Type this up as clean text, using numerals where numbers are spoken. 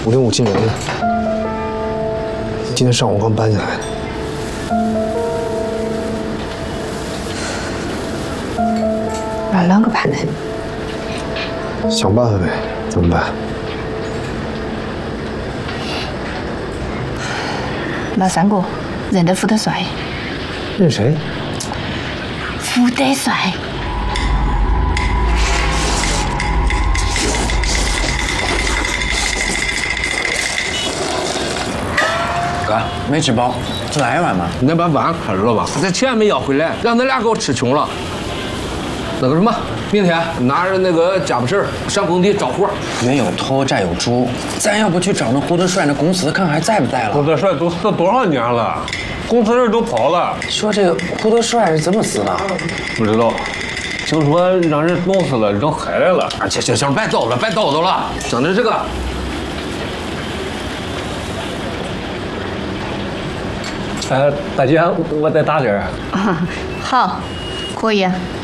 505进人了，今天上午刚搬进来的。 那啷个办呢？ 想办法呗，怎么办？ 那三哥认得福德帅， 认谁？ 福德帅。 哥，没吃饱，再来一碗嘛。 你把碗啃了吧，这钱没要回来，让咱俩给我吃穷了。那个什么，明天拿着那个家伙事儿上工地找活。 冤有头，债有主，咱要不去找那胡德帅，那公司看还在不在了？ 胡德帅都死多少年了，公司人都跑了。 说这个胡德帅是怎么死的？ 不知道，听说让人弄死了，扔海里了。 啊，行，别叨叨，别叨叨了，整的这个。 大姐，我再打点儿。 啊，好，可以。